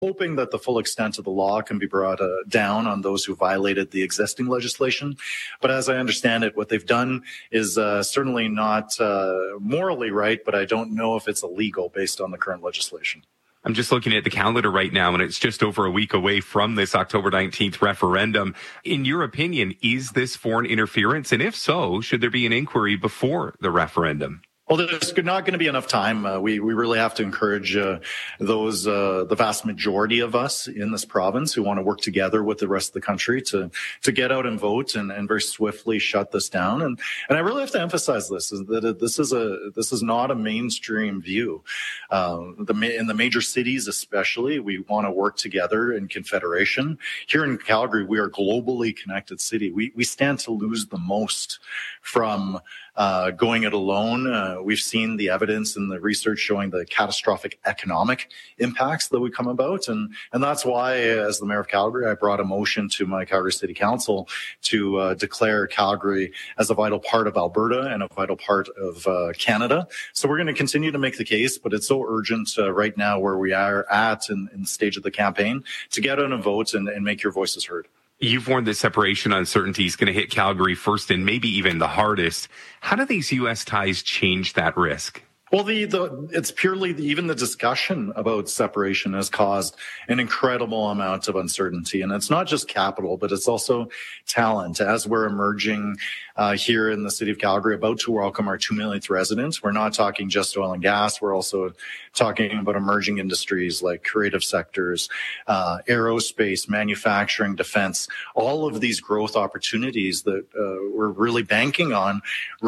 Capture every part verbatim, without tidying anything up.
hoping that the full extent of the law can be brought uh, down on those who violated the existing legislation. But as I understand it, what they've done is uh, certainly not uh, morally right, but I don't know if it's illegal based on the current legislation. I'm just looking at the calendar right now, and it's just over a week away from this October nineteenth referendum. In your opinion, is this foreign interference? And if so, should there be an inquiry before the referendum? Well, there's not going to be enough time. Uh, we, we really have to encourage uh, those, uh, the vast majority of us in this province who want to work together with the rest of the country to, to get out and vote and, and very swiftly shut this down. And, and I really have to emphasize this, is that this is a, this is not a mainstream view. Uh, the, in the major cities, especially, we want to work together in confederation. Here in Calgary, we are a globally connected city. We, we stand to lose the most from Uh, going it alone. Uh, we've seen the evidence and the research showing the catastrophic economic impacts that would come about. And, and that's why, as the mayor of Calgary, I brought a motion to my Calgary City Council to uh, declare Calgary as a vital part of Alberta and a vital part of uh, Canada. So we're going to continue to make the case, but it's so urgent uh, right now where we are at in, in the stage of the campaign to get out and vote and, and make your voices heard. You've warned that separation uncertainty is going to hit Calgary first and maybe even the hardest. How do these U S ties change that risk? Well, the, the, it's purely the, even the discussion about separation has caused an incredible amount of uncertainty. And it's not just capital, but it's also talent. As we're emerging uh, here in the city of Calgary, about to welcome our two millionth resident, we're not talking just oil and gas. We're also talking about emerging industries like creative sectors, uh, aerospace, manufacturing, defense. All of these growth opportunities that uh, we're really banking on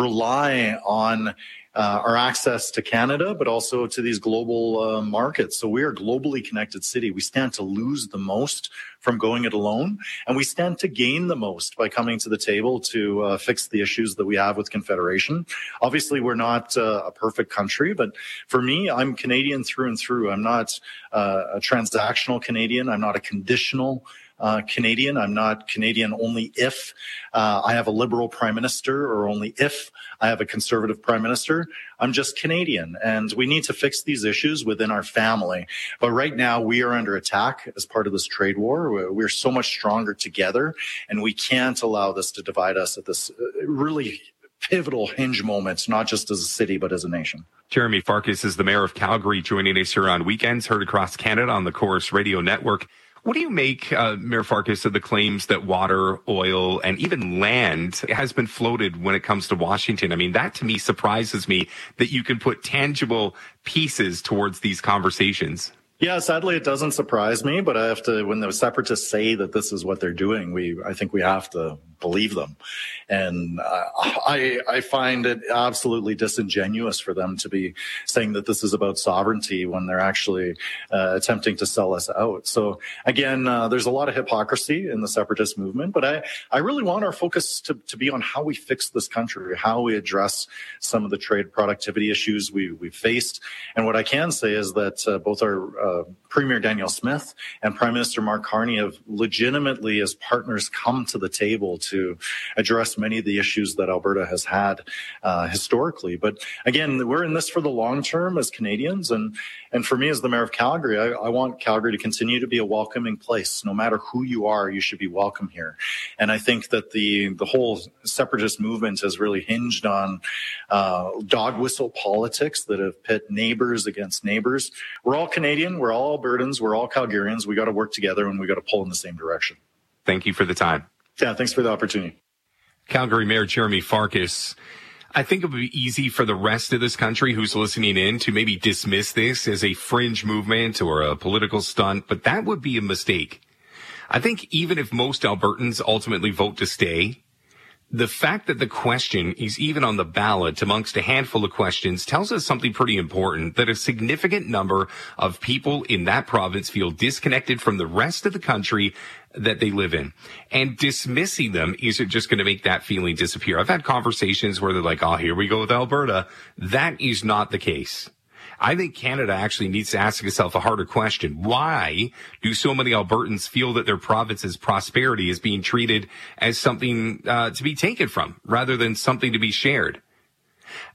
rely on Uh, our access to Canada, but also to these global uh, markets. So we are a globally connected city. We stand to lose the most from going it alone, and we stand to gain the most by coming to the table to uh, fix the issues that we have with Confederation. Obviously, we're not uh, a perfect country, but for me, I'm Canadian through and through. I'm not uh, a transactional Canadian. I'm not a conditional Uh, Canadian. I'm not Canadian only if uh, I have a Liberal Prime Minister or only if I have a Conservative Prime Minister. I'm just Canadian, and we need to fix these issues within our family. But right now, we are under attack as part of this trade war. We're, we're so much stronger together, and we can't allow this to divide us at this really pivotal hinge moment, not just as a city, but as a nation. Jeremy Farkas is the mayor of Calgary, joining us here on Weekends, heard across Canada on the Chorus Radio Network. What do you make, uh, Mayor Farkas, of the claims that water, oil, and even land has been floated when it comes to Washington? I mean, that to me surprises me that you can put tangible pieces towards these conversations. Yeah, sadly, it doesn't surprise me, but I have to, when the separatists say that this is what they're doing, we, I think we have to believe them. And uh, I, I find it absolutely disingenuous for them to be saying that this is about sovereignty when they're actually uh, attempting to sell us out. So again, uh, there's a lot of hypocrisy in the separatist movement, but I, I really want our focus to, to be on how we fix this country, how we address some of the trade productivity issues we, we've faced. And what I can say is that uh, both our uh, Premier Danielle Smith and Prime Minister Mark Carney have legitimately, as partners, come to the table to to address many of the issues that Alberta has had uh, historically. But again, we're in this for the long term as Canadians. And, and for me, as the mayor of Calgary, I, I want Calgary to continue to be a welcoming place. No matter who you are, you should be welcome here. And I think that the, the whole separatist movement has really hinged on uh, dog whistle politics that have pit neighbors against neighbors. We're all Canadian. We're all Albertans. We're all Calgarians. We got to work together and we got to pull in the same direction. Thank you for the time. Yeah, thanks for the opportunity. Calgary Mayor Jeremy Farkas. I think it would be easy for the rest of this country who's listening in to maybe dismiss this as a fringe movement or a political stunt, but that would be a mistake. I think even if most Albertans ultimately vote to stay, the fact that the question is even on the ballot amongst a handful of questions tells us something pretty important, that a significant number of people in that province feel disconnected from the rest of the country that they live in. And dismissing them isn't just going to make that feeling disappear. I've had conversations where they're like, oh, here we go with Alberta. That is not the case. I think Canada actually needs to ask itself a harder question. Why do so many Albertans feel that their province's prosperity is being treated as something uh, to be taken from rather than something to be shared?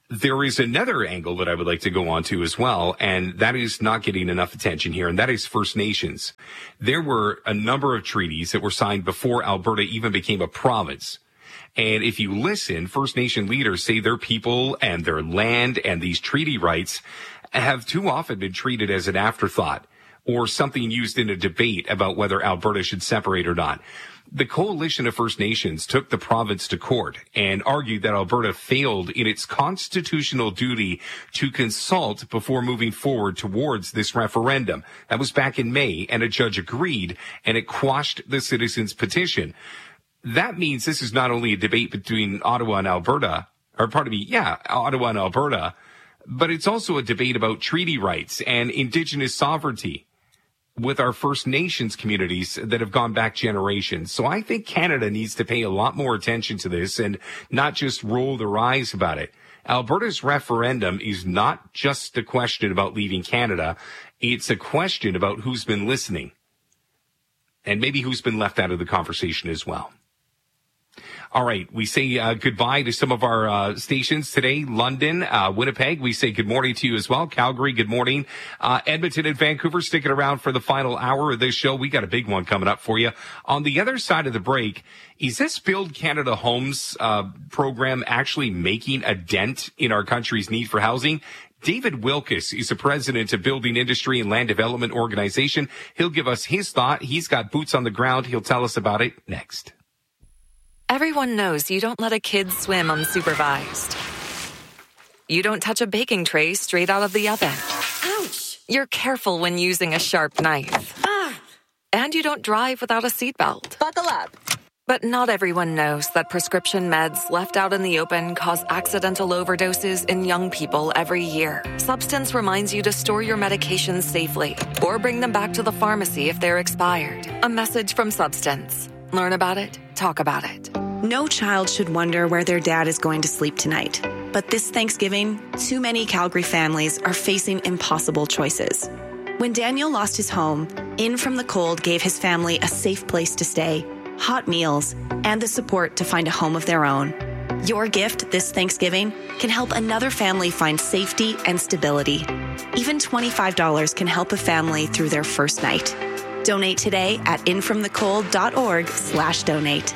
There is another angle that I would like to go on to as well, and that is not getting enough attention here, and that is First Nations. There were a number of treaties that were signed before Alberta even became a province. And if you listen, First Nation leaders say their people and their land and these treaty rights have too often been treated as an afterthought or something used in a debate about whether Alberta should separate or not. The Coalition of First Nations took the province to court and argued that Alberta failed in its constitutional duty to consult before moving forward towards this referendum. That was back in May, and a judge agreed, and it quashed the citizens' petition. That means this is not only a debate between Ottawa and Alberta, or pardon me, yeah, Ottawa and Alberta, but it's also a debate about treaty rights and Indigenous sovereignty with our First Nations communities that have gone back generations. So I think Canada needs to pay a lot more attention to this and not just roll their eyes about it. Alberta's referendum is not just a question about leaving Canada. It's a question about who's been listening and maybe who's been left out of the conversation as well. All right, we say uh, goodbye to some of our uh, stations today. London, uh, Winnipeg, we say good morning to you as well. Calgary, good morning. Uh, Edmonton and Vancouver sticking around for the final hour of this show. We got a big one coming up for you. On the other side of the break, is this Build Canada Homes uh, program actually making a dent in our country's need for housing? David Wilkes is the president of Building Industry and Land Development Organization. He'll give us his thought. He's got boots on the ground. He'll tell us about it next. Everyone knows you don't let a kid swim unsupervised. You don't touch a baking tray straight out of the oven. Ouch! You're careful when using a sharp knife. Ah! And you don't drive without a seatbelt. Buckle up. But not everyone knows that prescription meds left out in the open cause accidental overdoses in young people every year. Substance reminds you to store your medications safely or bring them back to the pharmacy if they're expired. A message from Substance. Learn about it, talk about it. No child should wonder where their dad is going to sleep tonight. But this Thanksgiving, too many Calgary families are facing impossible choices. When Daniel lost his home, In From the Cold gave his family a safe place to stay, hot meals, and the support to find a home of their own. Your gift this Thanksgiving can help another family find safety and stability. Even twenty-five dollars can help a family through their first night. Donate today at infromthecold.org slash donate.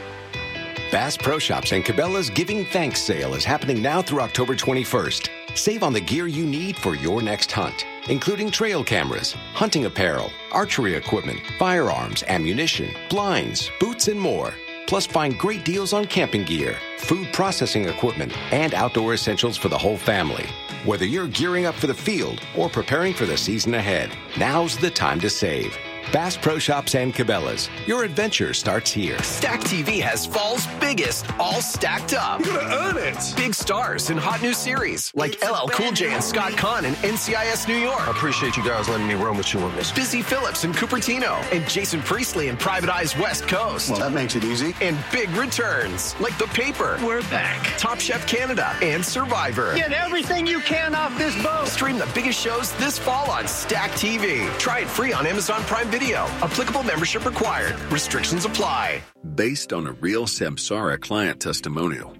Bass Pro Shops and Cabela's Giving Thanks sale is happening now through October twenty-first. Save on the gear you need for your next hunt, including trail cameras, hunting apparel, archery equipment, firearms, ammunition, blinds, boots, and more. Plus, find great deals on camping gear, food processing equipment, and outdoor essentials for the whole family. Whether you're gearing up for the field or preparing for the season ahead, now's the time to save. Bass Pro Shops and Cabela's. Your adventure starts here. Stack T V has fall's biggest, all stacked up. You're gonna earn it. Big stars in hot new series like L L Cool J and Scott Conn in N C I S New York. I appreciate you guys letting me run with you on this. Busy Phillips in Cupertino and Jason Priestley in Private Eye's West Coast. Well, that makes it easy. And big returns like The Paper. We're back. Top Chef Canada and Survivor. Get everything you can off this boat. Stream the biggest shows this fall on Stack T V. Try it free on Amazon Prime Video. Applicable membership required. Restrictions apply. Based on a real Samsara client testimonial.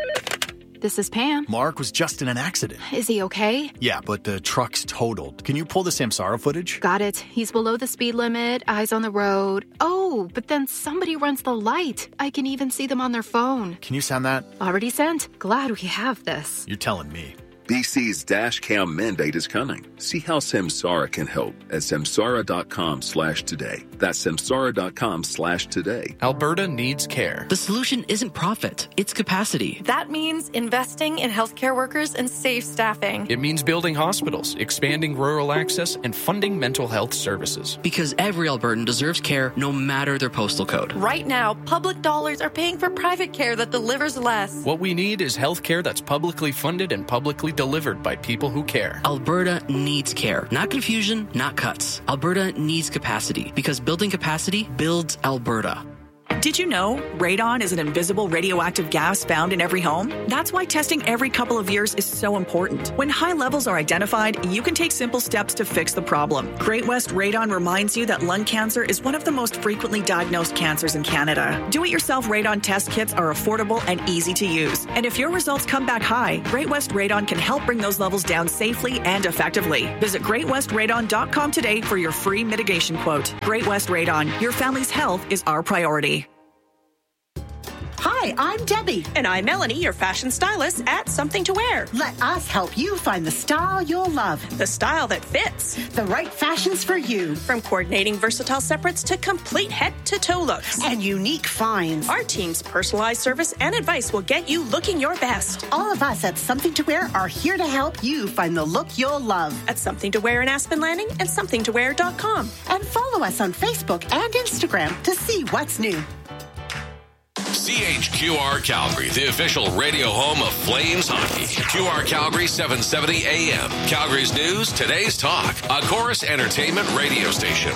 This is Pam. Mark was just in an accident. Is he okay? Yeah, but the truck's totaled. Can you pull the Samsara footage? Got it. He's below the speed limit, eyes on the road. Oh, but then somebody runs the light. I can even see them on their phone. Can you send that? Already sent. Glad we have this. You're telling me. B C's dash cam mandate is coming. See how Samsara can help at samsara.com slash today. That's samsara.com slash today. Alberta needs care. The solution isn't profit, it's capacity. That means investing in healthcare workers and safe staffing. It means building hospitals, expanding rural access, and funding mental health services. Because every Albertan deserves care no matter their postal code. Right now, public dollars are paying for private care that delivers less. What we need is healthcare that's publicly funded and publicly delivered by people who care. Alberta needs care. Not confusion, not cuts. Alberta needs capacity because building capacity builds Alberta. Did you know radon is an invisible radioactive gas found in every home? That's why testing every couple of years is so important. When high levels are identified, you can take simple steps to fix the problem. Great West Radon reminds you that lung cancer is one of the most frequently diagnosed cancers in Canada. Do-it-yourself radon test kits are affordable and easy to use. And if your results come back high, Great West Radon can help bring those levels down safely and effectively. Visit great west radon dot com today for your free mitigation quote. Great West Radon, your family's health is our priority. Hi, I'm Debbie. And I'm Melanie, your fashion stylist at Something to Wear. Let us help you find the style you'll love. The style that fits. The right fashions for you. From coordinating versatile separates to complete head-to-toe looks. And unique finds. Our team's personalized service and advice will get you looking your best. All of us at Something to Wear are here to help you find the look you'll love. At Something to Wear in Aspen Landing and something to wear dot com. And follow us on Facebook and Instagram to see what's new. C H Q R Calgary, the official radio home of Flames hockey. Q R Calgary seven seventy A M. Calgary's news, today's talk. A Chorus Entertainment radio station.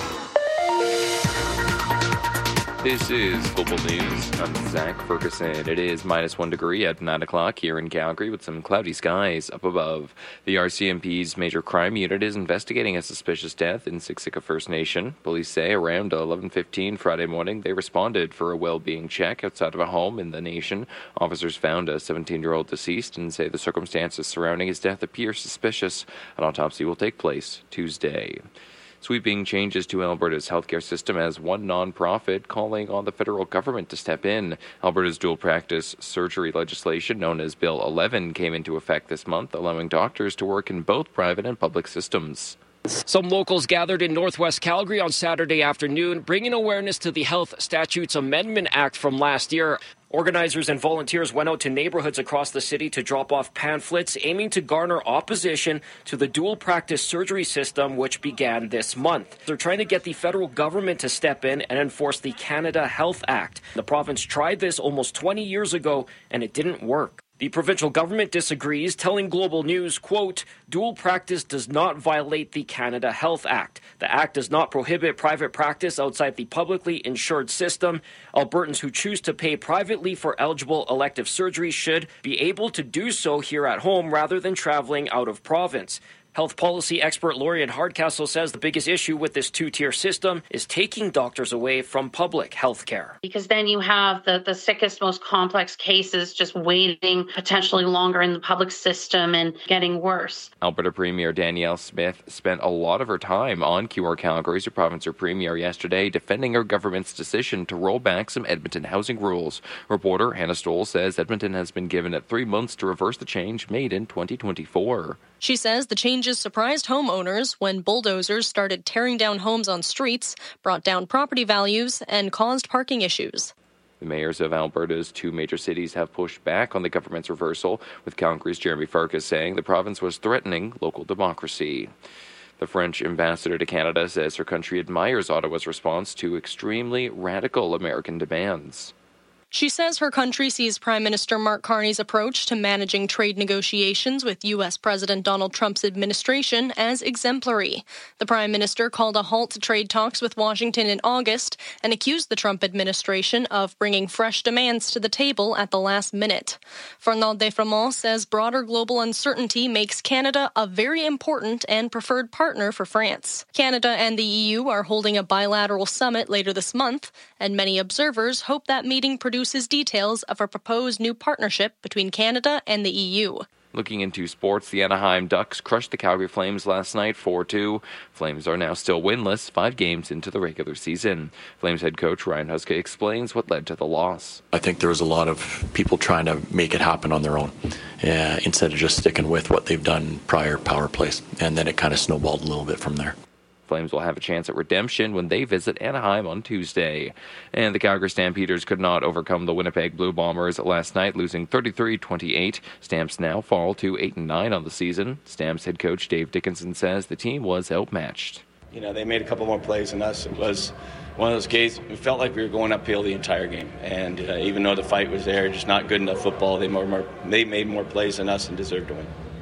This is Global News. I'm Zach Ferguson. It is minus one degree at nine o'clock here in Calgary with some cloudy skies up above. The R C M P's Major Crime Unit is investigating a suspicious death in Siksika First Nation. Police say around eleven fifteen Friday morning they responded for a well-being check outside of a home in the nation. Officers found a seventeen-year-old deceased and say the circumstances surrounding his death appear suspicious. An autopsy will take place Tuesday. Sweeping changes to Alberta's healthcare system as one nonprofit calling on the federal government to step in. Alberta's dual practice surgery legislation, known as Bill eleven, came into effect this month, allowing doctors to work in both private and public systems. Some locals gathered in Northwest Calgary on Saturday afternoon, bringing awareness to the Health Statutes Amendment Act from last year. Organizers and volunteers went out to neighborhoods across the city to drop off pamphlets aiming to garner opposition to the dual practice surgery system, which began this month. They're trying to get the federal government to step in and enforce the Canada Health Act. The province tried this almost twenty years ago, and it didn't work. The provincial government disagrees, telling Global News, quote, dual practice does not violate the Canada Health Act. The act does not prohibit private practice outside the publicly insured system. Albertans who choose to pay privately for eligible elective surgery should be able to do so here at home rather than traveling out of province. Health policy expert Lorian Hardcastle says the biggest issue with this two-tier system is taking doctors away from public health care. Because then you have the, the sickest, most complex cases just waiting potentially longer in the public system and getting worse. Alberta Premier Danielle Smith spent a lot of her time on Q R Calgary's province premier yesterday defending her government's decision to roll back some Edmonton housing rules. Reporter Hannah Stoll says Edmonton has been given it three months to reverse the change made in twenty twenty-four. She says the changes surprised homeowners when bulldozers started tearing down homes on streets, brought down property values, and caused parking issues. The mayors of Alberta's two major cities have pushed back on the government's reversal, with Calgary's Jeremy Farkas saying the province was threatening local democracy. The French ambassador to Canada says her country admires Ottawa's response to extremely radical American demands. She says her country sees Prime Minister Mark Carney's approach to managing trade negotiations with U S President Donald Trump's administration as exemplary. The Prime Minister called a halt to trade talks with Washington in August and accused the Trump administration of bringing fresh demands to the table at the last minute. Fernand Desflamand says broader global uncertainty makes Canada a very important and preferred partner for France. Canada and the E U are holding a bilateral summit later this month, and many observers hope that meeting produces details of a proposed new partnership between Canada and the E U. Looking into sports, the Anaheim Ducks crushed the Calgary Flames last night four two. Flames are now still winless, five games into the regular season. Flames head coach Ryan Huska explains what led to the loss. I think there was a lot of people trying to make it happen on their own uh, instead of just sticking with what they've done prior power plays. And then it kind of snowballed a little bit from there. Flames will have a chance at redemption when they visit Anaheim on Tuesday. And the Calgary Stampeders could not overcome the Winnipeg Blue Bombers last night, losing thirty-three twenty-eight. Stamps now fall to eight and nine on the season. Stamps head coach Dave Dickinson says the team was outmatched. You know, they made a couple more plays than us. It was one of those games, we felt like we were going uphill the entire game. And uh, even though the fight was there, just not good enough football, they, more, more, they made more plays than us and deserved to win.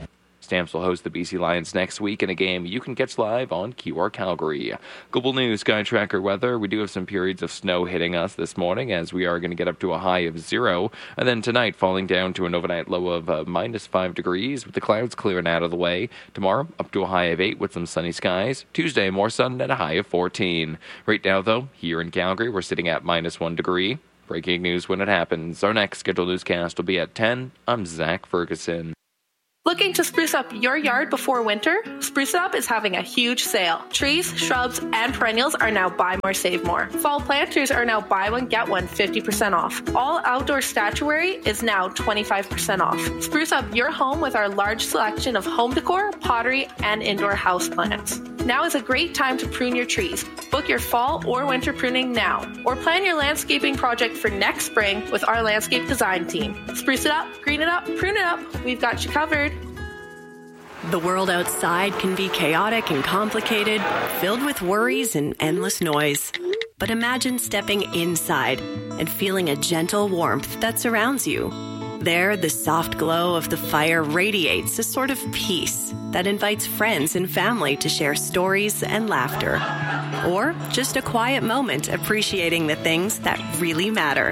Stamps will host the B C Lions next week in a game you can catch live on Q R Calgary. Global News Sky Tracker weather. We do have some periods of snow hitting us this morning as we are going to get up to a high of zero. And then tonight falling down to an overnight low of uh, minus five degrees with the clouds clearing out of the way. Tomorrow up to a high of eight with some sunny skies. Tuesday more sun at a high of fourteen. Right now though, here in Calgary, we're sitting at minus one degree. Breaking news when it happens. Our next scheduled newscast will be at ten. I'm Zach Ferguson. Looking to spruce up your yard before winter? Spruce It Up is having a huge sale. Trees, shrubs, and perennials are now buy more, save more. Fall planters are now buy one, get one fifty percent off. All outdoor statuary is now twenty-five percent off. Spruce up your home with our large selection of home decor, pottery, and indoor houseplants. Now is a great time to prune your trees. Book your fall or winter pruning now, or plan your landscaping project for next spring with our landscape design team. Spruce it up, green it up, prune it up. We've got you covered. The world outside can be chaotic and complicated, filled with worries and endless noise. But imagine stepping inside and feeling a gentle warmth that surrounds you. There, the soft glow of the fire radiates a sort of peace that invites friends and family to share stories and laughter. Or just a quiet moment appreciating the things that really matter.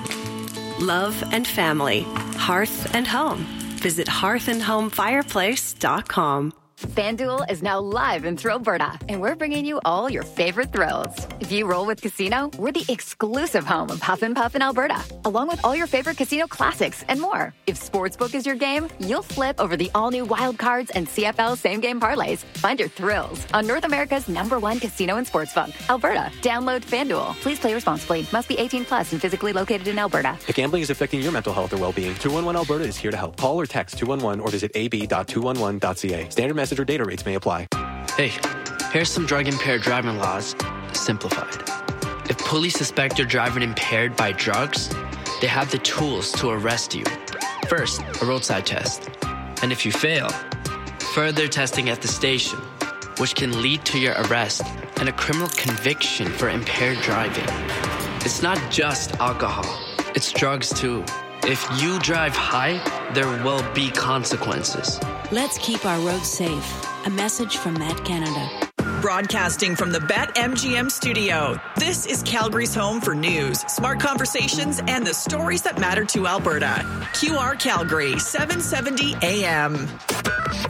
Love and family, hearth and home. Visit hearth and home fireplace dot com. FanDuel is now live in Thrillberta, and we're bringing you all your favorite thrills. If you roll with Casino, we're the exclusive home of Huff and Puff in Alberta, along with all your favorite casino classics and more. If Sportsbook is your game, you'll flip over the all-new Wild Cards and C F L same-game parlays. Find your thrills on North America's number one casino and sportsbook, Alberta. Download FanDuel. Please play responsibly. Must be eighteen plus and physically located in Alberta. If gambling is affecting your mental health or well-being, two one one Alberta is here to help. Call or text two one one or visit a b dot two one one dot c a. Standard message or data rates may apply. Hey, here's some drug-impaired driving laws, simplified. If police suspect you're driving impaired by drugs, they have the tools to arrest you. First, a roadside test. And if you fail, further testing at the station, which can lead to your arrest and a criminal conviction for impaired driving. It's not just alcohol, it's drugs too. If you drive high, there will be consequences. Let's keep our roads safe. A message from Met Canada. Broadcasting from the BetMGM studio, this is Calgary's home for news, smart conversations, and the stories that matter to Alberta. Q R Calgary, seven seventy A M.